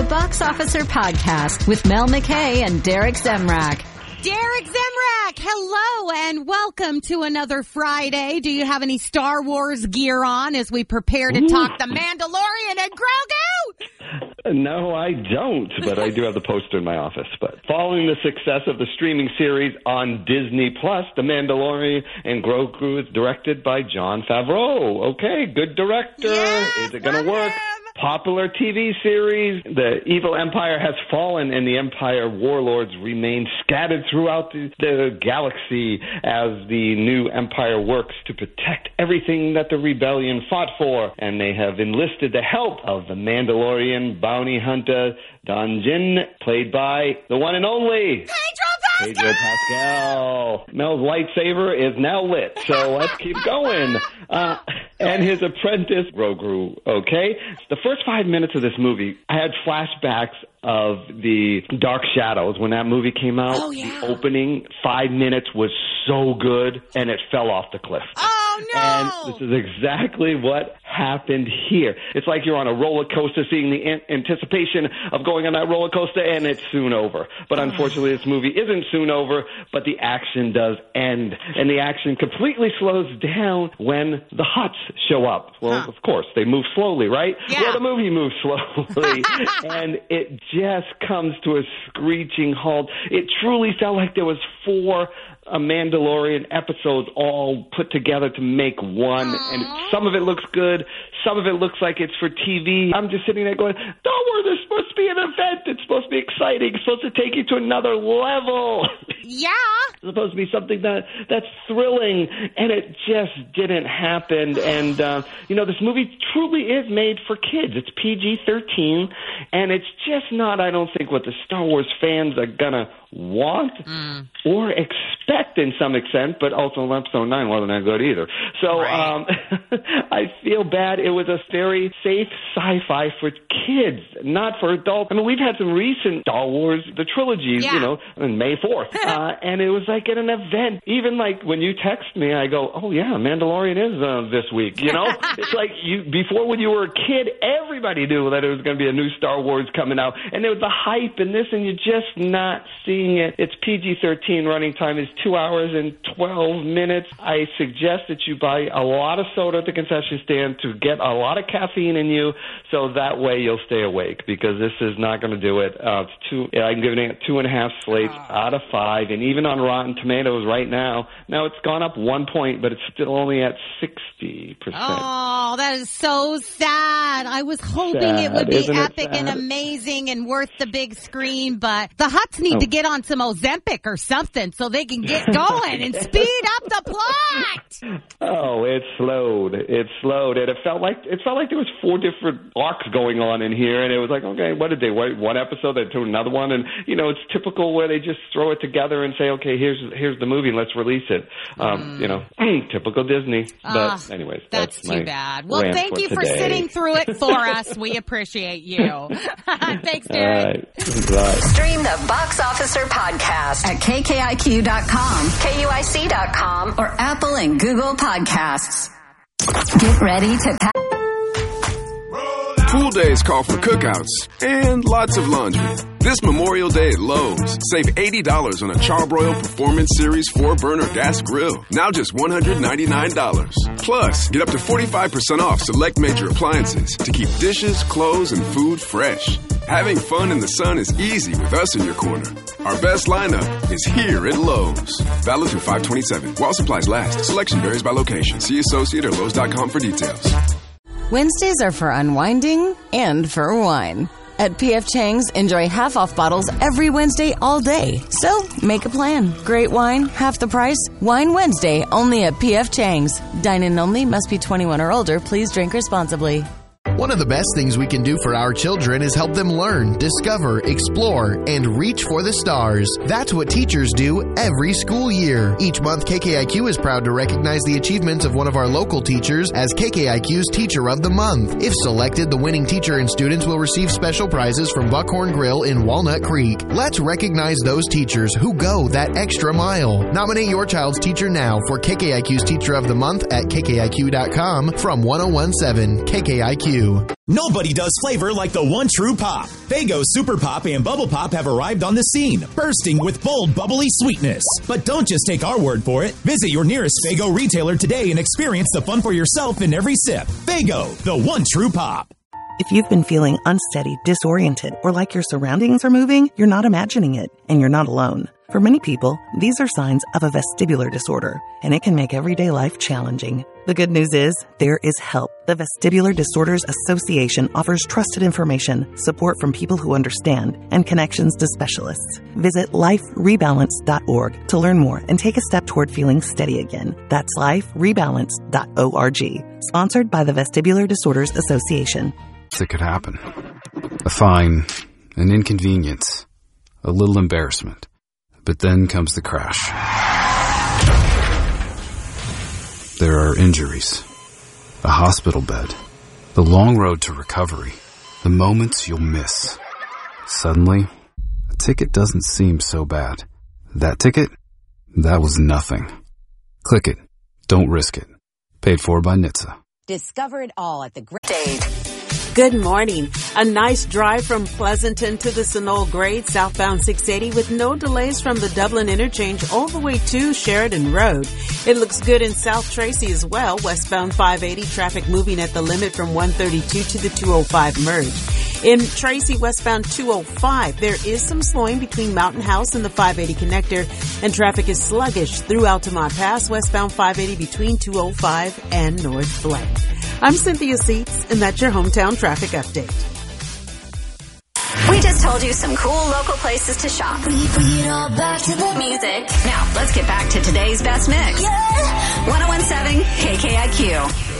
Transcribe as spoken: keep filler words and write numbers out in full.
the Box Officer Podcast with Mel McKay and Derek Zemrak. Derek Zemrak, hello and welcome to another Friday. Do you have any Star Wars gear on as we prepare to Ooh. talk The Mandalorian and Grogu? No, I don't, but I do have the poster in my office. But following the success of the streaming series on Disney Plus, The Mandalorian and Grogu is directed by Jon Favreau. Okay, good director. Yeah, is it going to work? Him. Popular T V series. The evil empire has fallen and the empire warlords remain scattered throughout the, the galaxy as the new empire works to protect everything that the rebellion fought for. And they have enlisted the help of the Mandalorian bounty hunter Din Djarin, played by the one and only Pedro Pascal! Pedro Pascal. Mel's lightsaber is now lit, so let's keep going. Uh, and his apprentice, Grogu, okay? The first five minutes of this movie, I had flashbacks of the Dark Shadows when that movie came out. Oh, yeah. The opening five minutes was so good, and it fell off the cliff. Oh, no! And this is exactly what happened here. It's like you're on a roller coaster, seeing the an- anticipation of going on that roller coaster, and it's soon over. But unfortunately, this movie isn't soon over, but the action does end. And the action completely slows down when the Hutts show up. Well, huh. of course, they move slowly, right? Yeah. Well, the movie moves slowly, and it just comes to a screeching halt. It truly felt like there was four a Mandalorian episodes all put together to make one. Aww. And some of it looks good, some of it looks like it's for T V. I'm just sitting there going, don't worry, there's supposed to be an event. It's supposed to be exciting. It's supposed to take you to another level. Yeah. It's supposed to be something that that's thrilling, and it just didn't happen. And, uh, you know, this movie truly is made for kids. It's P G thirteen, and it's just not, I don't think, what the Star Wars fans are going to want mm. or expect in some extent, but also Episode nine wasn't that good either. So right. um, I feel bad. It was a very safe sci-fi for kids, not for adults. I mean, we've had some recent Star Wars, the trilogy, yeah. you know, on May fourth, uh, and it was like at an event. Even like when you text me, I go, oh yeah, Mandalorian is uh, this week, you know? It's like you before when you were a kid, everybody knew that it was going to be a new Star Wars coming out, and there was the hype and this, and you're just not seeing it. It's P G thirteen. Running time is two hours and twelve minutes. I suggest that you buy a lot of soda at the concession stand to get a lot of caffeine in you, so that way you'll stay awake, because this is not going to do it. Uh, it's two. I'm giving it two and a half slates oh. out of five, and even on Rotten Tomatoes right now, now it's gone up one point, but it's still only at sixty percent. Oh, that is so sad. I was hoping sad, it would be isn't epic it and amazing and worth the big screen, but the Hutts need oh. to get on some Ozempic or something so they can get going and speed up the plot. Oh, it slowed. It slowed. And it felt like it felt like there was four different arcs going on in here, and it was like, okay, what did they wait one episode then to another one? And you know, it's typical where they just throw it together and say, okay, here's here's the movie, let's release it. Um, mm. You know, typical Disney. Uh, but anyways, that's, that's too bad. Well, thank for you today. for sitting through it for us. We appreciate you. Thanks, Derek. All right. Stream the Box Officer Podcast at K K I Q dot com, K U I C dot com, or Apple and Google Podcasts. Get ready to pack. Pool days call for cookouts and lots of laundry. This Memorial Day at Lowe's, save eighty dollars on a Charbroil Performance Series four burner gas grill. Now just one hundred ninety-nine dollars. Plus, get up to forty-five percent off select major appliances to keep dishes, clothes, and food fresh. Having fun in the sun is easy with us in your corner. Our best lineup is here at Lowe's. Valid through five twenty-seven. While supplies last. Selection varies by location. See associate or Lowe's dot com for details. Wednesdays are for unwinding and for wine. At P F Chang's, enjoy half-off bottles every Wednesday all day. So, make a plan. Great wine, half the price. Wine Wednesday, only at P F Chang's. Dine-in only, must be twenty-one or older. Please drink responsibly. One of the best things we can do for our children is help them learn, discover, explore, and reach for the stars. That's what teachers do every school year. Each month, K K I Q is proud to recognize the achievements of one of our local teachers as K K I Q's Teacher of the Month. If selected, the winning teacher and students will receive special prizes from Buckhorn Grill in Walnut Creek. Let's recognize those teachers who go that extra mile. Nominate your child's teacher now for K K I Q's Teacher of the Month at K K I Q dot com from one oh one point seven K K I Q. you. Nobody does flavor like the one true pop. Faygo Super Pop and Bubble Pop have arrived on the scene, bursting with bold, bubbly sweetness. But don't just take our word for it. Visit your nearest Faygo retailer today and experience the fun for yourself in every sip. Faygo, the one true pop. If you've been feeling unsteady, disoriented, or like your surroundings are moving, you're not imagining it, and you're not alone. For many people, these are signs of a vestibular disorder, and it can make everyday life challenging. The good news is, there is help. The Vestibular Disorders Association offers trusted information, support from people who understand, and connections to specialists. Visit life rebalance dot org to learn more and take a step toward feeling steady again. That's life rebalance dot org. Sponsored by the Vestibular Disorders Association. It could happen. A fine, an inconvenience, a little embarrassment. But then comes the crash. There are injuries, a hospital bed, the long road to recovery, the moments you'll miss. Suddenly, a ticket doesn't seem so bad. That ticket? That was nothing. Click it. Don't risk it. Paid for by N H T S A. Discover it all at the Great Date. Good morning. A nice drive from Pleasanton to the Sunol grade, southbound six eighty with no delays from the Dublin interchange all the way to Sheridan Road. It looks good in South Tracy as well. Westbound five eighty, traffic moving at the limit from one thirty-two to the two oh five merge. In Tracy, westbound two oh five, there is some slowing between Mountain House and the five eighty connector, and traffic is sluggish through Altamont Pass, westbound five eighty between two oh five and North Blank. I'm Cynthia Seats, and that's your hometown traffic update. We just told you some cool local places to shop. We bring it all back to the music. Now, let's get back to today's best mix. Yeah. one oh one point seven K K I Q.